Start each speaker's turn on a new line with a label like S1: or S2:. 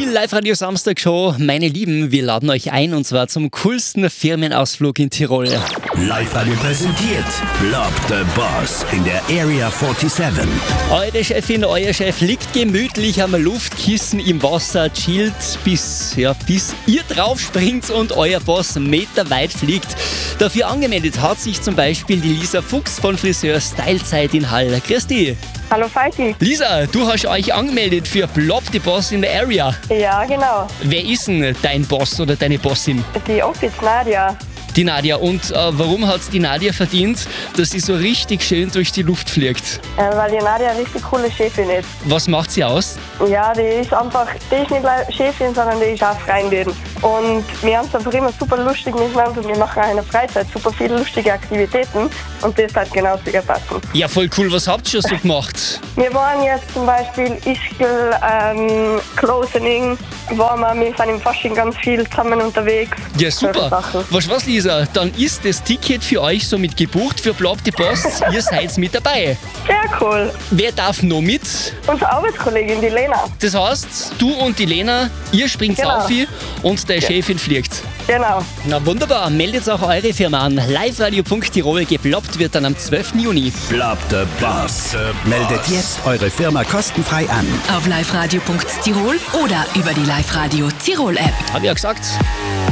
S1: Live-Radio Samstag Show. Meine Lieben, wir laden euch ein und zwar zum coolsten Firmenausflug in Tirol.
S2: Live-Radio präsentiert Block the Boss in der Area 47.
S1: Eure Chefin, euer Chef liegt gemütlich am Luftkissen im Wasser, chillt bis ihr drauf springt und euer Boss meterweit fliegt. Dafür angemeldet hat sich zum Beispiel die Lisa Fuchs von Friseur Stylezeit in Hall. Grüß dich.
S3: Hallo Falki.
S1: Lisa, du hast euch angemeldet für Block the Boss in der Area.
S3: Ja, genau.
S1: Wer ist denn dein Boss oder deine Bossin?
S3: Die Office Nadia.
S1: Die Nadia. Und warum hat die Nadia verdient, dass sie so richtig schön durch die Luft fliegt?
S3: Weil die Nadia eine richtig coole Chefin ist.
S1: Was macht sie aus?
S3: Ja, die ist nicht Chefin, sondern die ist auch Freundin. Und wir haben es einfach immer super lustig miteinander. Wir machen auch in der Freizeit super viele lustige Aktivitäten. Und das hat genau zu ihr passen.
S1: Ja, voll cool. Was habt ihr schon so gemacht?
S3: Wir waren jetzt zum Beispiel Ischgl, Closening, wir sind im Fasching ganz viel zusammen unterwegs.
S1: Ja, super. Was, Lisa? Dann ist das Ticket für euch somit gebucht für Block the Boss. Ihr seid mit dabei.
S3: Sehr cool.
S1: Wer darf noch mit?
S3: Unsere Arbeitskollegin, die Lena.
S1: Das heißt, du und die Lena, ihr springt auf und der Chefin fliegt.
S3: Genau.
S1: Na wunderbar, meldet auch eure Firma an. liveradio.tirol, gebloppt wird dann am 12. Juni.
S2: Block the Boss. Meldet jetzt eure Firma kostenfrei an.
S4: Auf liveradio.tirol oder über die Live-Radio Tirol App.
S1: Hab ich ja gesagt.